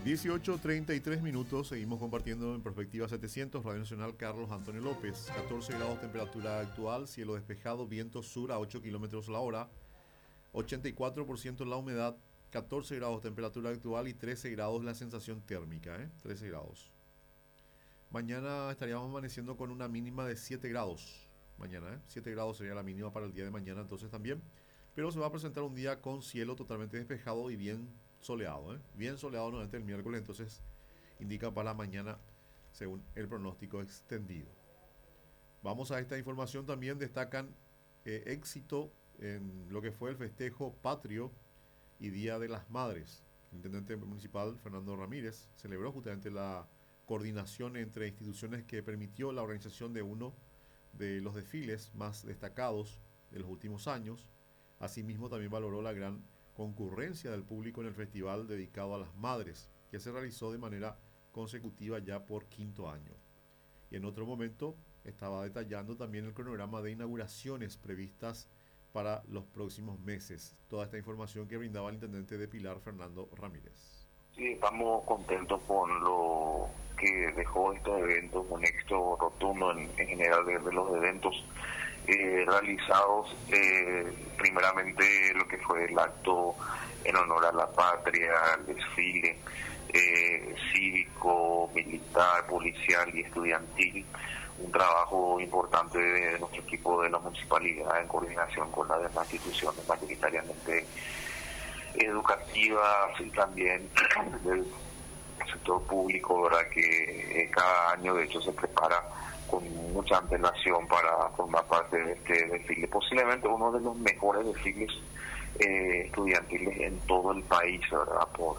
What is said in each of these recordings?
18:33, seguimos compartiendo en Perspectiva 700, Radio Nacional Carlos Antonio López. 14 grados temperatura actual, cielo despejado, viento sur a 8 kilómetros la hora, 84% la humedad, 14 grados temperatura actual y 13 grados la sensación térmica, 13 grados. Mañana estaríamos amaneciendo con una mínima de 7 grados. Mañana, 7 grados sería la mínima para el día de mañana entonces también. Pero se va a presentar un día con cielo totalmente despejado y bien soleado, bien soleado nuevamente el miércoles, entonces indica para mañana según el pronóstico extendido. Vamos a esta información. También destacan éxito en lo que fue el festejo patrio y Día de las Madres. El intendente municipal Fernando Ramírez celebró justamente la coordinación entre instituciones que permitió la organización de uno de los desfiles más destacados de los últimos años. Asimismo, también valoró la gran concurrencia del público en el festival dedicado a las madres, que se realizó de manera consecutiva ya por quinto año. Y en otro momento estaba detallando también el cronograma de inauguraciones previstas para los próximos meses. Toda esta información que brindaba el intendente de Pilar, Fernando Ramírez. Sí, estamos contentos con lo que dejó este evento, un éxito rotundo en general de los eventos realizados. Primeramente lo que fue el acto en honor a la patria, el desfile cívico, militar, policial y estudiantil. Un trabajo importante de nuestro equipo de la municipalidad en coordinación con las demás instituciones mayoritariamente educativas y también del sector público, ¿verdad? Que cada año de hecho se prepara con mucha antelación para formar parte de este desfile, posiblemente uno de los mejores desfiles estudiantiles en todo el país, ¿verdad? Por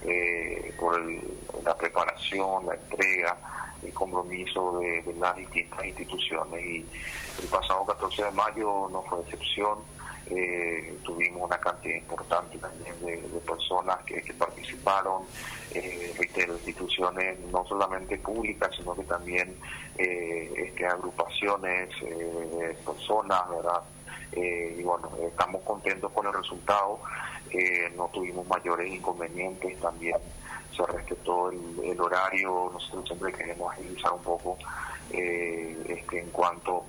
la preparación, la entrega, el compromiso de las distintas instituciones. Y el pasado 14 de mayo no fue excepción. Tuvimos una cantidad importante también de personas que participaron, reitero, instituciones no solamente públicas, sino que también agrupaciones, personas, ¿verdad? Y bueno, estamos contentos con el resultado. No tuvimos mayores inconvenientes, también se respetó el horario. Nosotros siempre queremos agilizar un poco en cuanto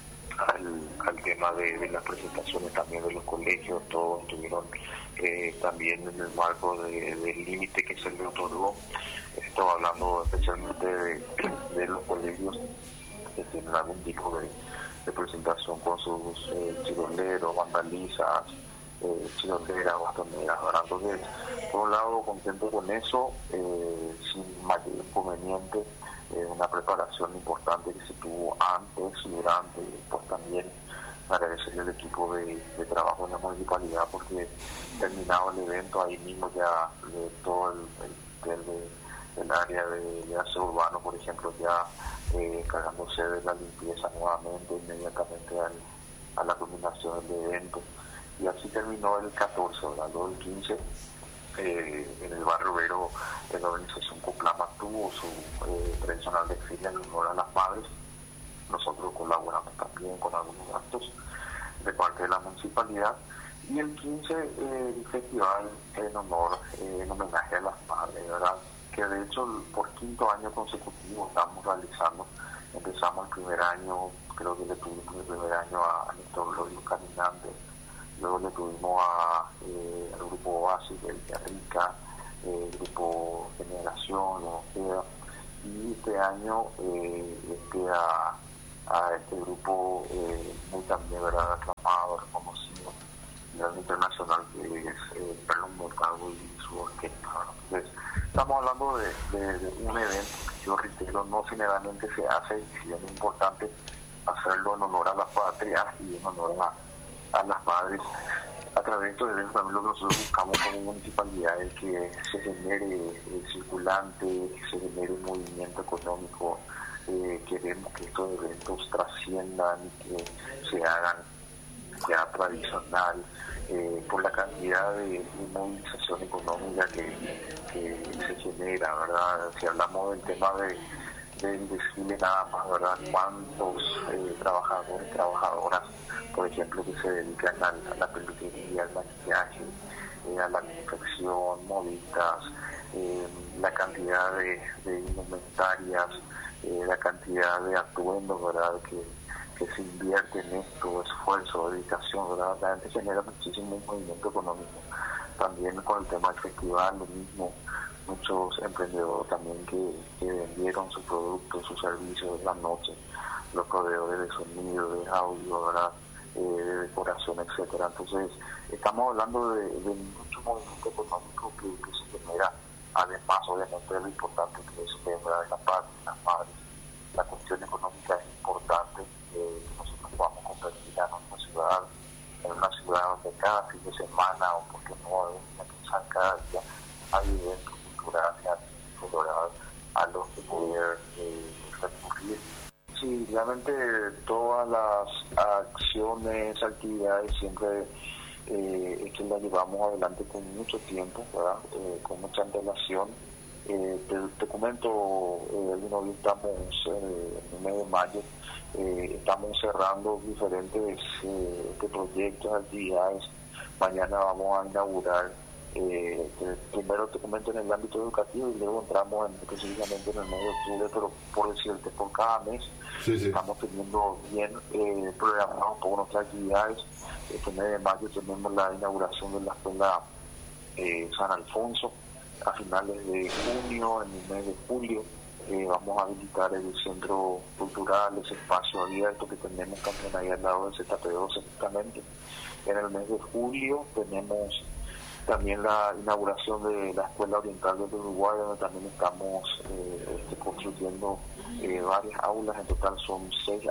al tema de las presentaciones también de los colegios. Todos estuvieron también en el marco del límite que se le otorgó. Estoy hablando especialmente de los colegios que tienen algún tipo de presentación con sus chiroleros, vandalizas, chiroleras, bastoneras, ¿verdad? Entonces, por un lado, contento con eso, sin mayor inconveniente. Una preparación importante que se tuvo antes y durante, y después también agradecerle al equipo de trabajo en la municipalidad, porque terminado el evento ahí mismo ya de todo el área de aseo urbano, por ejemplo, ya cargándose de la limpieza nuevamente inmediatamente a la culminación del evento. Y así terminó el 14, ¿verdad? Luego el 15 en el barrio Vero, la organización Coplama tuvo su tradicional desfile en honor a las madres. Nosotros colaboramos también con algunos actos de parte de la municipalidad. Y el 15 el festival en homenaje a las madres, ¿verdad? Que de hecho por quinto año consecutivo estamos realizando. Empezamos el primer año, creo que le tuvimos el primer año a Néstor Glorio Caminante. Luego le tuvimos al grupo Oasis de Villarrica, el grupo Generación, y este año a este grupo muy también, ¿verdad?, aclamado, reconocido a nivel internacional, que es Perlon Morcado y su orquesta. Entonces, estamos hablando de un evento que yo reitero, no generalmente se hace, y es muy importante hacerlo en honor a la patria y en honor a las madres. A través de estos eventos también lo que nosotros buscamos como municipalidad es que se genere circulante, que se genere un movimiento económico. Queremos que estos eventos trasciendan y que se hagan ya tradicional, por la cantidad de movilización económica que se genera, ¿verdad? Si hablamos del tema del desfile nada más, ¿verdad? ¿Cuántos trabajadores, trabajadoras, por ejemplo, que se dedican a la peluquería, al maquillaje, a la confección, modistas, la cantidad de indumentarias, la cantidad de atuendos, ¿verdad? Que se invierte en esto, esfuerzo, dedicación, ¿verdad? La gente genera muchísimo movimiento económico. También con el tema del festival, lo mismo, muchos emprendedores también que vendieron sus productos, sus servicios en la noche, los proveedores de sonido, de audio, ¿verdad? De decoración, etcétera. Entonces, estamos hablando de mucho movimiento económico que se genera, además, obviamente, de lo importante que es de la paz, las madres. La cuestión económica es importante, que nosotros podamos competir a nuestra ciudad, en una ciudad donde cada fin de semana, o porque no hay que pensar cada día, hay eventos culturales, a los que poder recurrir. Sí, realmente todas las acciones, actividades siempre es que las llevamos adelante con mucho tiempo, ¿verdad? Con mucha antelación. Te comento, hoy estamos en el mes de mayo, estamos cerrando diferentes proyectos, actividades. Mañana vamos a inaugurar, primero te comento en el ámbito educativo y luego entramos específicamente en el mes de octubre, pero por decirte, por cada mes estamos teniendo bien programados un poco nuestras actividades. Este mes de mayo tenemos la inauguración de la escuela San Alfonso. A finales de junio, en el mes de julio, vamos a habilitar el centro cultural, ese espacio abierto que tenemos también ahí al lado del ZP12 justamente. En el mes de julio tenemos también la inauguración de la Escuela Oriental del Uruguay, donde también estamos construyendo varias aulas. En total son 7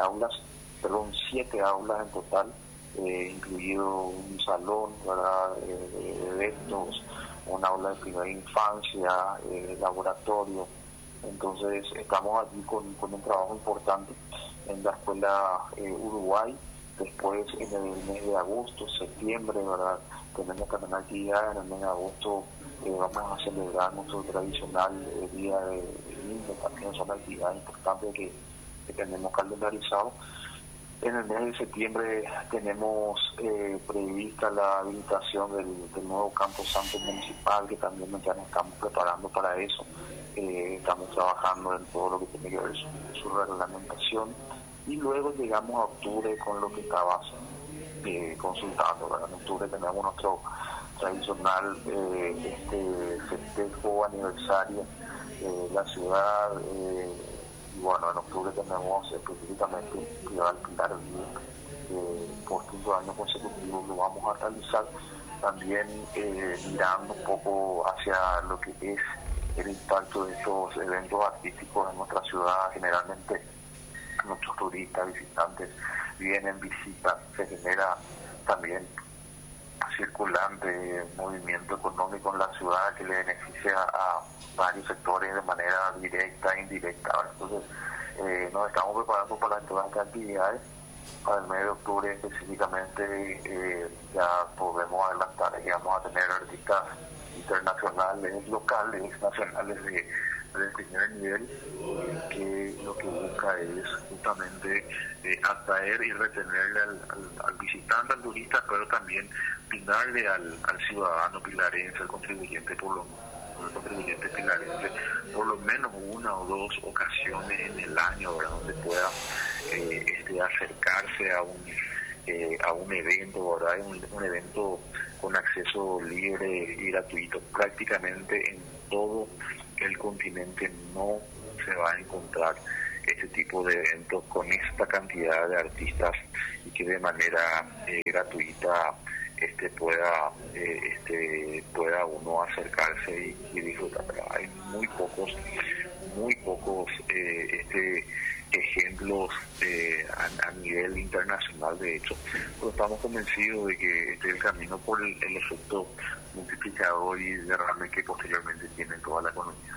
aulas en total, incluido un salón, ¿verdad? De eventos, un aula de primera infancia, laboratorio. Entonces estamos allí con un trabajo importante en la Escuela Uruguay. Después en el mes de agosto, septiembre, ¿verdad? Tenemos también actividades. En el mes de agosto vamos a celebrar nuestro tradicional Día de Niño. También son actividades importantes que tenemos calendarizado. En el mes de septiembre tenemos prevista la habilitación del nuevo campo santo municipal, que también ya nos estamos preparando para eso. Estamos trabajando en todo lo que tiene que ver su reglamentación. Y luego llegamos a octubre con lo que estabas consultando, ¿verdad? En octubre tenemos nuestro tradicional festejo aniversario de la ciudad. Y bueno, en octubre tenemos específicamente que va a alquilar el día por 5 años consecutivos. Lo vamos a realizar también mirando un poco hacia lo que es el impacto de estos eventos artísticos en nuestra ciudad. Generalmente muchos turistas, visitantes vienen, visitan, se genera también circulante, movimiento económico en la ciudad que le beneficia a varios sectores de manera directa e indirecta. Entonces, nos estamos preparando para todas estas actividades. Para el mes de octubre específicamente ya podemos adelantar que vamos a tener artistas internacionales, locales, nacionales de primer nivel, que lo que busca es justamente atraer y retenerle al visitante, al turista, pero también brindarle al ciudadano pilarense, al contribuyente pilarense, por lo menos 1 o 2 ocasiones en el año, ¿verdad? Donde pueda acercarse a un evento, ¿verdad? Un evento con acceso libre y gratuito. Prácticamente en todo el continente no se va a encontrar este tipo de eventos con esta cantidad de artistas y que de manera gratuita pueda uno acercarse y disfrutar. Hay muy pocos ejemplos a nivel internacional, de hecho, pero estamos convencidos de que este es el camino por el efecto multiplicador y derrame que posteriormente tiene toda la economía.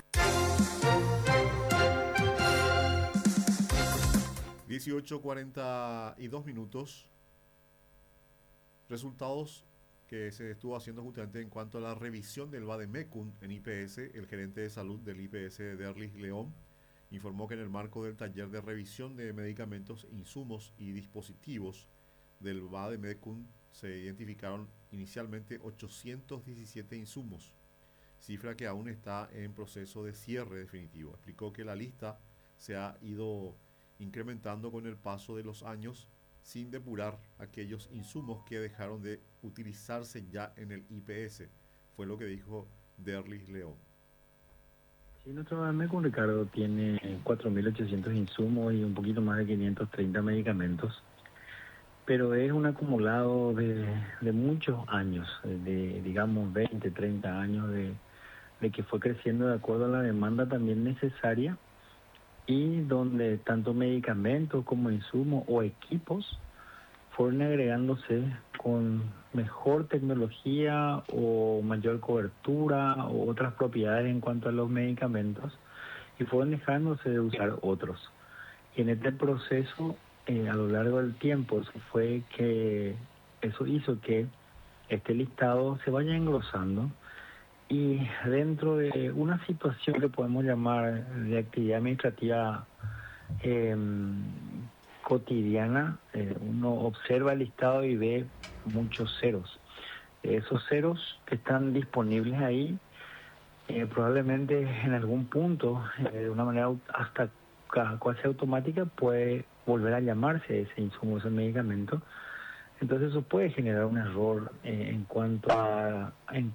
18:42. Resultados que se estuvo haciendo justamente en cuanto a la revisión del Vademecum en IPS. El gerente de salud del IPS, Derlis León, informó que en el marco del taller de revisión de medicamentos, insumos y dispositivos del Vademecum se identificaron inicialmente 817 insumos, cifra que aún está en proceso de cierre definitivo. Explicó que la lista se ha ido incrementando con el paso de los años sin depurar aquellos insumos que dejaron de utilizarse ya en el IPS, fue lo que dijo Derlis León. Sí, nuestro Badmecum, Ricardo, tiene 4.800 insumos y un poquito más de 530 medicamentos, pero es un acumulado de muchos años, de digamos 20, 30 años de que fue creciendo de acuerdo a la demanda también necesaria, y donde tanto medicamentos como insumos o equipos fueron agregándose con mejor tecnología o mayor cobertura o otras propiedades en cuanto a los medicamentos, y fueron dejándose de usar otros. Y en este proceso, a lo largo del tiempo, eso hizo que este listado se vaya engrosando, y dentro de una situación que podemos llamar de actividad administrativa cotidiana, uno observa el listado y ve muchos ceros. Esos ceros que están disponibles ahí, probablemente en algún punto, de una manera hasta casi automática, puede volver a llamarse ese insumo, ese medicamento. Entonces eso puede generar un error en cuanto a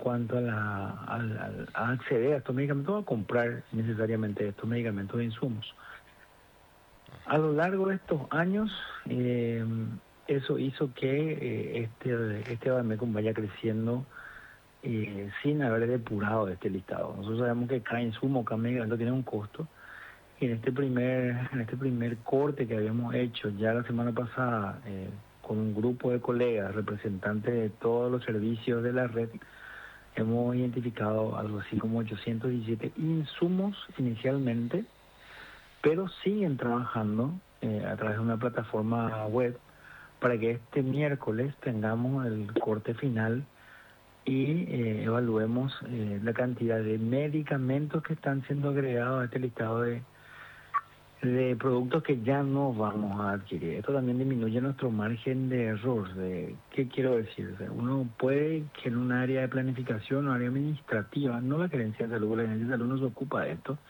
acceder a estos medicamentos o a comprar necesariamente estos medicamentos e insumos. A lo largo de estos años, eso hizo que este Badmecum vaya creciendo sin haber depurado este listado. Nosotros sabemos que cada insumo, cada medicamento tiene un costo, y en este primer corte que habíamos hecho ya la semana pasada, con un grupo de colegas, representantes de todos los servicios de la red, hemos identificado algo así como 817 insumos inicialmente, pero siguen trabajando a través de una plataforma web para que este miércoles tengamos el corte final y evaluemos la cantidad de medicamentos que están siendo agregados a este listado de productos que ya no vamos a adquirir. Esto también disminuye nuestro margen de error. ¿Qué quiero decir? O sea, uno puede que en un área de planificación o área administrativa, no la gerencia de salud, la gerencia de salud no se ocupa de esto,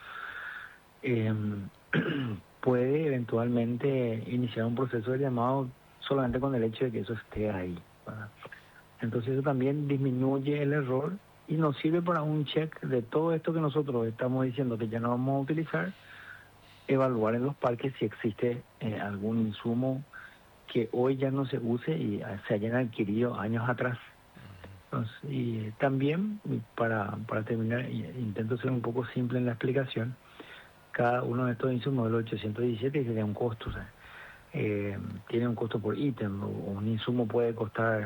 puede eventualmente iniciar un proceso de llamado solamente con el hecho de que eso esté ahí, ¿verdad? Entonces eso también disminuye el error y nos sirve para un check de todo esto que nosotros estamos diciendo que ya no vamos a utilizar, evaluar en los parques si existe algún insumo que hoy ya no se use y se hayan adquirido años atrás. Entonces, y también, para terminar, intento ser un poco simple en la explicación, cada uno de estos insumos, los 817, tiene un costo, o sea, tiene un costo por ítem. Un insumo puede costar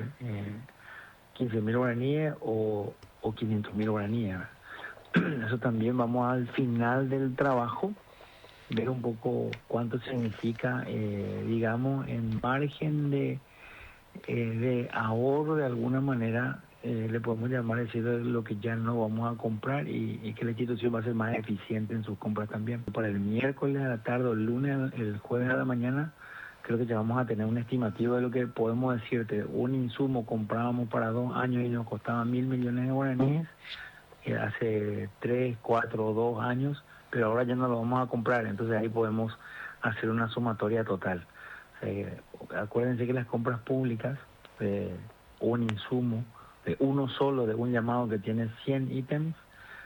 15.000 guaraníes o 500.000 guaraníes. Eso también vamos al final del trabajo, ver un poco cuánto significa, digamos, en margen de ahorro de alguna manera, le podemos llamar, decir, lo que ya no vamos a comprar, y que la institución va a ser más eficiente en sus compras también. Para el miércoles a la tarde, el jueves a la mañana, creo que ya vamos a tener un estimativo de lo que podemos decirte. Un insumo comprábamos para 2 años y nos costaba 1.000 millones de guaraníes, hace 3, 4 o 2 años, pero ahora ya no lo vamos a comprar. Entonces ahí podemos hacer una sumatoria total. Acuérdense que las compras públicas de un insumo, de uno solo, de un llamado que tiene 100 ítems,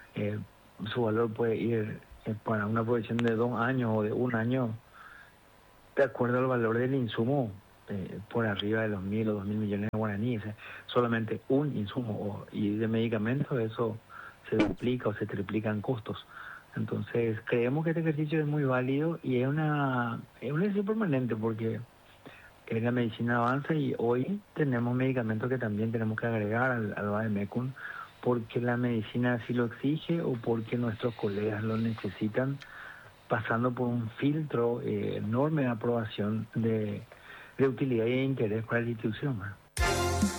su valor puede ir para una provisión de 2 años o de 1 año, de acuerdo al valor del insumo, por arriba de los 1.000 o 2.000 millones de guaraníes. Solamente un insumo y de medicamentos, eso se duplica o se triplica en costos. Entonces creemos que este ejercicio es muy válido y es un ejercicio permanente, porque la medicina avanza y hoy tenemos medicamentos que también tenemos que agregar al Badmecum, porque la medicina así lo exige o porque nuestros colegas lo necesitan, pasando por un filtro enorme de aprobación de utilidad y de interés para la institución, ¿no?